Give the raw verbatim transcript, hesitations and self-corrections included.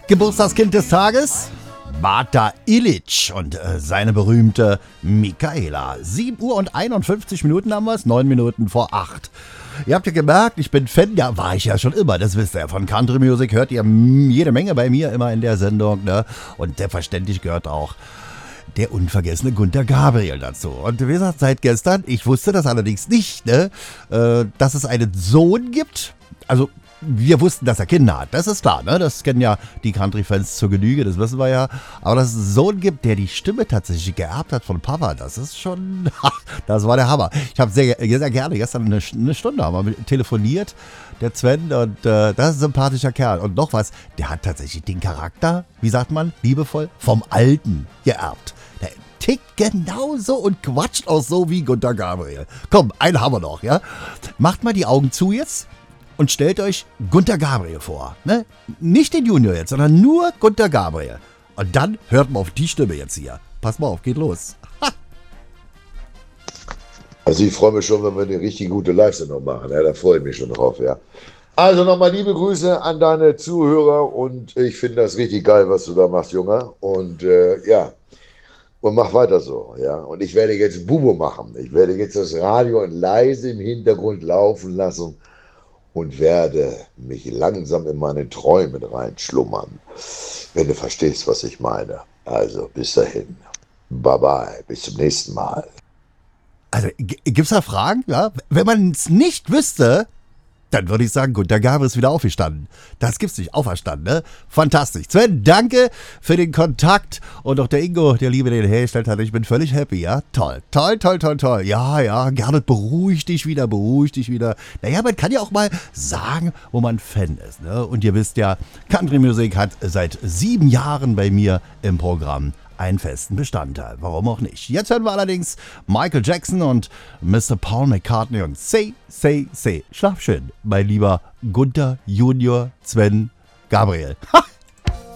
Geburtstagskind des Tages? Bata Illich und äh, seine berühmte Michaela. sieben Uhr und einundfünfzig Minuten haben wir es, neun Minuten vor acht. Ihr habt ja gemerkt, ich bin Fan, ja, war ich ja schon immer, das wisst ihr. Von Country Music hört ihr jede Menge bei mir immer in der Sendung, ne? Und selbstverständlich gehört auch der unvergessene Gunter Gabriel dazu. Und wie gesagt, seit gestern, ich wusste das allerdings nicht, ne? Äh, dass es einen Sohn gibt. Also, wir wussten, dass er Kinder hat, das ist klar, ne? Das kennen ja die Country-Fans zur Genüge, das wissen wir ja. Aber dass es einen Sohn gibt, der die Stimme tatsächlich geerbt hat von Papa, das ist schon, das war der Hammer. Ich habe sehr, sehr gerne, gestern eine, eine Stunde haben wir mit, telefoniert, der Sven, und äh, das ist ein sympathischer Kerl. Und noch was, der hat tatsächlich den Charakter, wie sagt man, liebevoll, vom Alten geerbt. Der tickt genauso und quatscht auch so wie Gunter Gabriel. Komm, einen haben wir noch, ja? Macht mal die Augen zu jetzt. Und stellt euch Gunter Gabriel vor. Ne? Nicht den Junior jetzt, sondern nur Gunter Gabriel. Und dann hört man auf die Stimme jetzt hier. Pass mal auf, geht los. Ha. Also ich freue mich schon, wenn wir eine richtig gute Live-Sendung machen. Ja, da freue ich mich schon drauf, ja. Also nochmal liebe Grüße an deine Zuhörer und ich finde das richtig geil, was du da machst, Junge. Und äh, ja, und mach weiter so, ja. Und ich werde jetzt Bubo machen. Ich werde jetzt das Radio leise im Hintergrund laufen lassen und werde mich langsam in meine Träume reinschlummern, wenn du verstehst, was ich meine. Also, bis dahin. Bye-bye. Bis zum nächsten Mal. Also, g- gibt's da Fragen? Ja? Wenn man es nicht wüsste, dann würde ich sagen, Gunter Gabriel ist wieder aufgestanden. Das gibt's nicht, auferstanden, ne? Fantastisch. Sven, danke für den Kontakt. Und auch der Ingo, der Liebe, den hergestellt hat. Ich bin völlig happy, ja? Toll, toll, toll, toll, toll. Ja, ja, Gernot, beruhig dich wieder, beruhig dich wieder. Naja, man kann ja auch mal sagen, wo man Fan ist, ne? Und ihr wisst ja, Country Music hat seit sieben Jahren bei mir im Programm einen festen Bestandteil. Warum auch nicht? Jetzt hören wir allerdings Michael Jackson und Mister Paul McCartney und Say, Say, Say. Schlaf schön, mein lieber Gunter Junior Sven Gabriel.